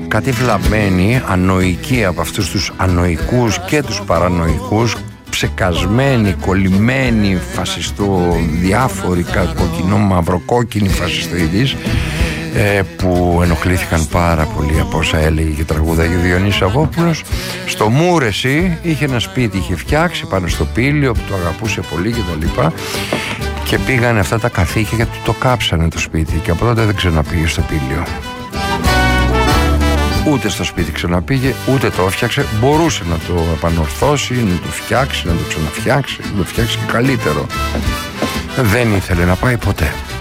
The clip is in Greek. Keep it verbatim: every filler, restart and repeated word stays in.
κάτι βλαμμένοι, ανοικοί από αυτούς τους ανοικούς και τους παρανοϊκούς, ψεκασμένοι, κολλημένοι, φασιστο, διάφοροι, κοκκινό, μαυροκόκκινοι φασιστοειδείς, ε, που ενοχλήθηκαν πάρα πολύ από όσα έλεγε και τραγούδαγε ο Διονύσης Αβόπουλος. Στο Μούρεση είχε ένα σπίτι, είχε φτιάξει πάνω στο Πήλιο που το αγαπούσε πολύ και τα λοιπά, και πήγανε αυτά τα καθήκια και το κάψανε το σπίτι, και από τότε δεν ξαναπήγε στο Πήλιο. Ούτε στο σπίτι ξαναπήγε, ούτε το έφτιαξε. Μπορούσε να το επανορθώσει, να το φτιάξει, να το ξαναφτιάξει, να το φτιάξει και καλύτερο. Δεν ήθελε να πάει ποτέ.